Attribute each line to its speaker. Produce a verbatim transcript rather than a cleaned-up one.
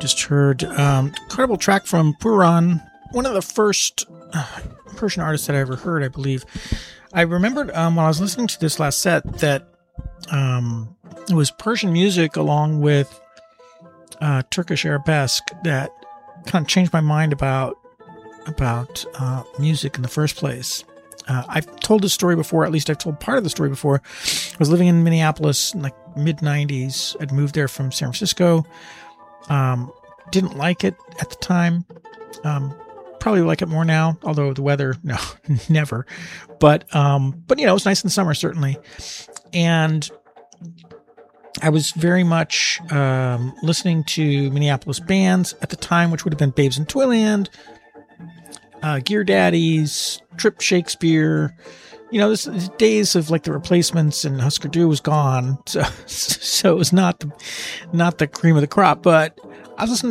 Speaker 1: just heard um, incredible track from Puran, one of the first uh, Persian artists that I ever heard, I believe. I remembered um, when I was listening to this last set that um, it was Persian music along with uh, Turkish arabesque that kind of changed my mind about about uh, music in the first place. Uh, I've told this story before, at least I've told part of the story before. I was living in Minneapolis in like mid nineties. I'd moved there from San Francisco. Um, didn't like it at the time. Um, probably like it more now, although the weather, no, never. But, um, but you know, it was nice in the summer, certainly. And I was very much um, listening to Minneapolis bands at the time, which would have been Babes in Toyland, Uh, Gear Daddies, Trip Shakespeare, you know, this, this days of like the Replacements and Husker Du was gone. So, so it was not the, not the cream of the crop, but I was listening